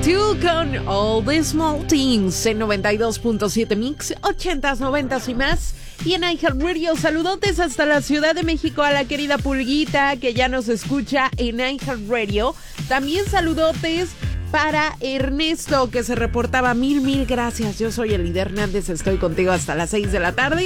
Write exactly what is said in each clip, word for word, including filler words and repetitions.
Tú con All the Small Things en noventa y dos punto siete Mix, ochentas, noventas y más. Y en iHeartRadio, saludotes hasta la Ciudad de México a la querida Pulguita que ya nos escucha en iHeartRadio. También saludotes para Ernesto que se reportaba. Mil, mil gracias. Yo soy Elida Hernández, estoy contigo hasta las seis de la tarde.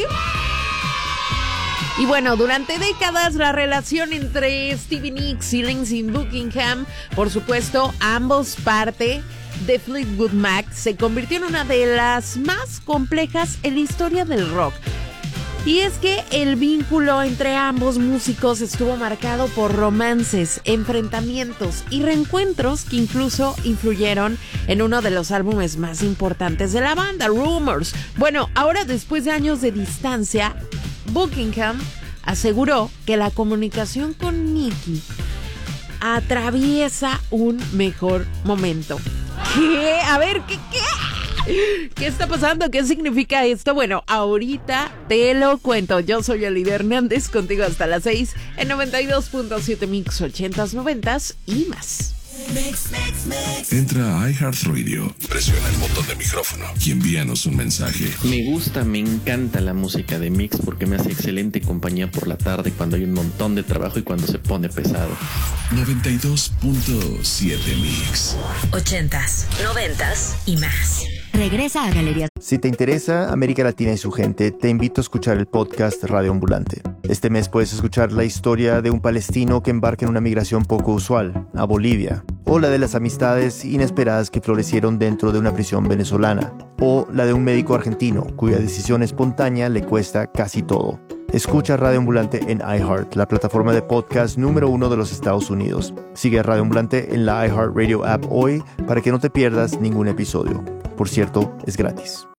Y bueno, durante décadas la relación entre Stevie Nicks y Lindsey Buckingham, por supuesto, ambos parte de Fleetwood Mac, se convirtió en una de las más complejas en la historia del rock. Y es que el vínculo entre ambos músicos estuvo marcado por romances, enfrentamientos y reencuentros que incluso influyeron en uno de los álbumes más importantes de la banda, Rumors. Bueno, ahora después de años de distancia, Buckingham aseguró que la comunicación con Nicky atraviesa un mejor momento. ¿Qué? A ver, ¿qué? ¿Qué? ¿Qué está pasando? ¿Qué significa esto? Bueno, ahorita te lo cuento. Yo soy Elida Hernández, contigo hasta las seis en noventa y dos punto siete Mix, ochentas, noventas y más. Mix, mix, mix. Entra a iHeartRadio, presiona el botón de micrófono y envíanos un mensaje. Me gusta, me encanta la música de Mix porque me hace excelente compañía por la tarde cuando hay un montón de trabajo y cuando se pone pesado. noventa y dos punto siete Mix. Ochentas, noventas y más. Regresa a Galerías. Si te interesa América Latina y su gente, te invito a escuchar el podcast Radio Ambulante. Este mes puedes escuchar la historia de un palestino que embarca en una migración poco usual, a Bolivia, o la de las amistades inesperadas que florecieron dentro de una prisión venezolana, o la de un médico argentino cuya decisión espontánea le cuesta casi todo. Escucha Radio Ambulante en iHeart, la plataforma de podcast número uno de los Estados Unidos. Sigue a Radio Ambulante en la iHeartRadio app hoy para que no te pierdas ningún episodio. Por cierto, es gratis.